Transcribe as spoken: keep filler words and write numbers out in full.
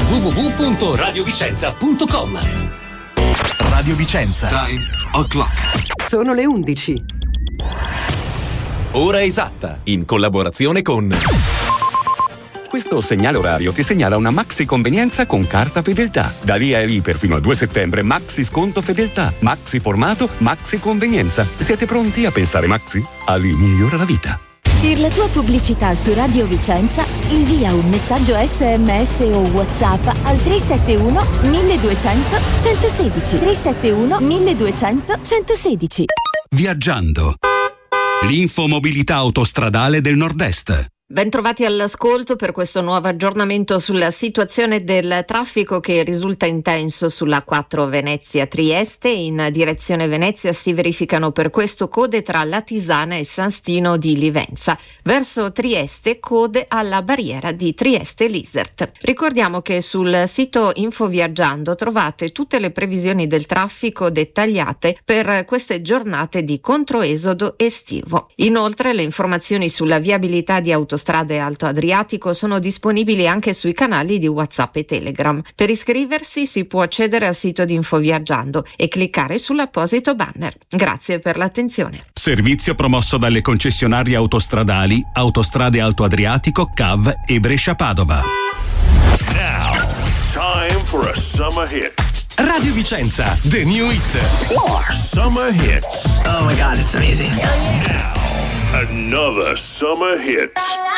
w w w punto radio vicenza punto com. Radio Vicenza. Time o'clock. Sono le undici. Ora esatta, in collaborazione con... Questo segnale orario ti segnala una maxi convenienza con carta fedeltà. Da lì a lì per fino al due settembre, maxi sconto fedeltà, maxi formato, maxi convenienza. Siete pronti a pensare maxi? A lì migliora la vita. Per la tua pubblicità su Radio Vicenza, invia un messaggio sms o WhatsApp al tre sette uno milleduecento centosedici. tre sette uno milleduecento centosedici. Viaggiando. L'infomobilità autostradale del Nord-Est. Bentrovati all'ascolto per questo nuovo aggiornamento sulla situazione del traffico che risulta intenso sulla quattro Venezia-Trieste. In direzione Venezia si verificano per questo code tra Latisana e San Stino di Livenza. Verso Trieste code alla barriera di Trieste-Lisert. Ricordiamo che sul sito Infoviaggiando trovate tutte le previsioni del traffico dettagliate per queste giornate di controesodo estivo. Inoltre le informazioni sulla viabilità di autostrade Alto Adriatico sono disponibili anche sui canali di WhatsApp e Telegram. Per iscriversi si può accedere al sito di Infoviaggiando e cliccare sull'apposito banner. Grazie per l'attenzione. Servizio promosso dalle concessionarie autostradali Autostrade Alto Adriatico, C A V e Brescia-Padova. Now, time for a summer hit. Radio Vicenza, the new hit. More summer hits. Oh my God, it's amazing. Now, another summer hit.